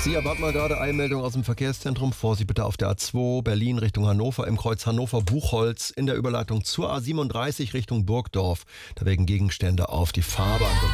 Sie erwarten mal gerade Eilmeldung aus dem Verkehrszentrum. Vorsicht bitte auf der A2 Berlin Richtung Hannover im Kreuz Hannover-Buchholz in der Überleitung zur A37 Richtung Burgdorf. Da wegen Gegenstände auf die Fahrbahn.